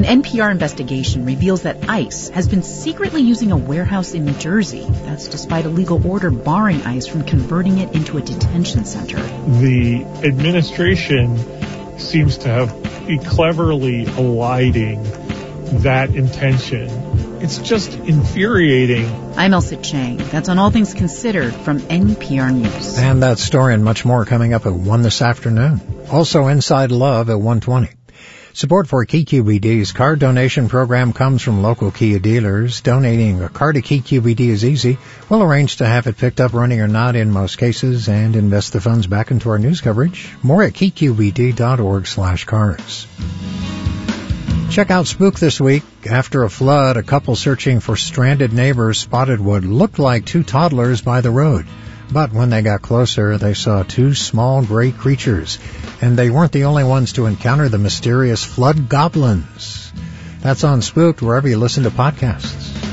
An NPR investigation reveals that ICE has been secretly using a warehouse in New Jersey. That's despite a legal order barring ICE from converting it into a detention center. The administration seems to be cleverly eliding that intention. It's just infuriating. I'm Elsa Chang. That's on All Things Considered from NPR News. And that story and much more coming up at 1 this afternoon. Also Inside Love at 1:20. Support for KQED's car donation program comes from local Kia dealers. Donating a car to KQED is easy. We'll arrange to have it picked up running or not in most cases and invest the funds back into our news coverage. More at kqed.org/cars. Check out Spook this week. After a flood, a couple searching for stranded neighbors spotted what looked like two toddlers by the road. But when they got closer, they saw two small gray creatures, and they weren't the only ones to encounter the mysterious flood goblins. That's on Spooked wherever you listen to podcasts.